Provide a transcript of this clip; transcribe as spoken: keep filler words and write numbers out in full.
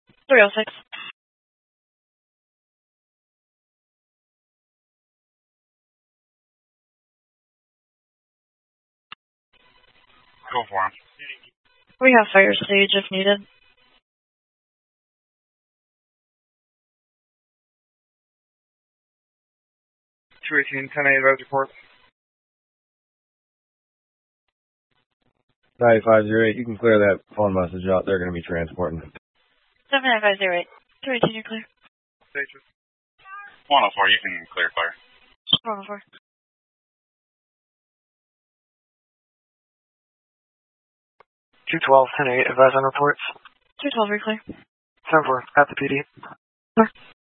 three oh six. Go for him. We have fire stage if needed. two eighteen, ten eight, advise report. ninety-five oh eight, you can clear that phone message out. They're going to be transporting. seven nine five oh eight. two eighteen, you're clear. Stages. one oh four, you can clear fire. one oh four. two twelve, ten eight, advise on reports. two twelve, you're clear. ten four, at the P D. Clear.